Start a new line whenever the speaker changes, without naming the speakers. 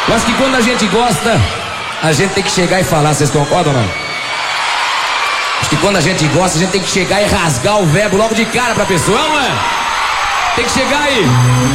Eu acho que quando a gente gosta, a gente tem que chegar e falar. Vocês concordam ou não? Acho que quando a gente gosta, a gente tem que chegar e rasgar o verbo logo de cara pra pessoa, não é? Tem que chegar aí.